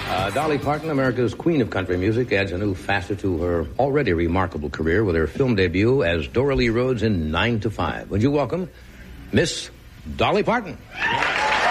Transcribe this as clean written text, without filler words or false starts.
Dolly Parton, America's queen of country music, adds a new facet to her already remarkable career with her film debut as Dora Lee Rhodes in 9 to 5. Would you welcome Miss Dolly Parton?